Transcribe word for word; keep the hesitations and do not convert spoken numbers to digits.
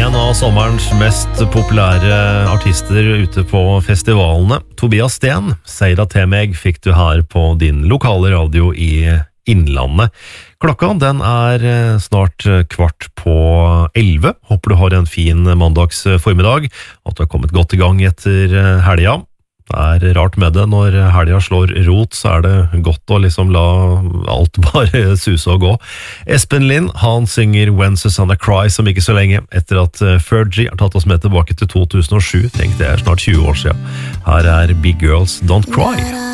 En av sommerens mest populære artister ute på festivalene, Tobias Sten, Seira til meg fikk du her på din lokale radio i Innlandet. Klokka den er snart kvart på elleve. Håper du har en fin mandags formiddag, at du har kommet godt i gang etter helga. Det er rart med det, når helga slår rot, så er det godt å liksom la alt bare suse og gå. Espen Lind, han synger When Susanna Cries om ikke så lenge, etter at Fergie har tatt oss med tilbake til to tusen og sju, tenkte jeg snart tjue år siden. Her er Big Girls Don't Cry.